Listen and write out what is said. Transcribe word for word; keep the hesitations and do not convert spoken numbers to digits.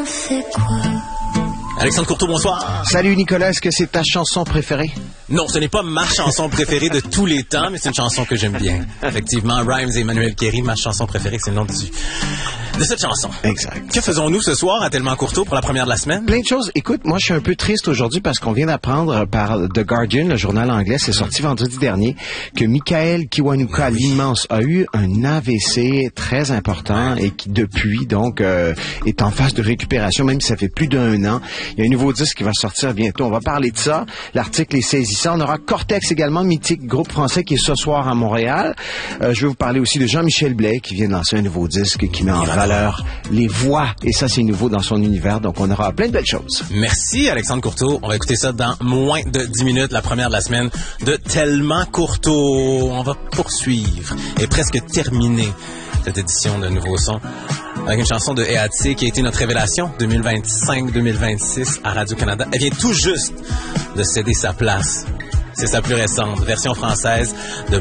on fait quoi? Alexandre Courteau, bonsoir. Salut Nicolas, est-ce que c'est ta chanson préférée? Non, ce n'est pas ma chanson préférée de tous les temps, mais c'est une chanson que j'aime bien. Effectivement, Rhymes et Emmanuel Kéry, ma chanson préférée, c'est le nom du, de cette chanson. Exact. Que faisons-nous ce soir à Tellement Courteau pour la première de la semaine? Plein de choses. Écoute, moi, je suis un peu triste aujourd'hui parce qu'on vient d'apprendre par The Guardian, le journal anglais, c'est sorti vendredi dernier, que Michael Kiwanuka, oui. l'immense, a eu un A V C très important et qui, depuis, donc, euh, est en phase de récupération, même si ça fait plus d'un an. Il y a un nouveau disque qui va sortir bientôt. On va parler de ça. L'article est saisissant. On aura Cortex également, mythique groupe français qui est ce soir à Montréal. Euh, je vais vous parler aussi de Jean-Michel Blais qui vient de lancer un nouveau disque qui met en valeur les voix. Et ça, c'est nouveau dans son univers. Donc, on aura plein de belles choses. Merci, Alexandre Courteau. On va écouter ça dans moins de dix minutes, la première de la semaine de Tellement Courteau. On va poursuivre et presque terminer cette édition de Nouveau Son avec une chanson de Eati qui a été notre révélation deux mille vingt-cinq deux mille vingt-six à Radio-Canada. Elle vient tout juste de céder sa place. C'est sa plus récente version française de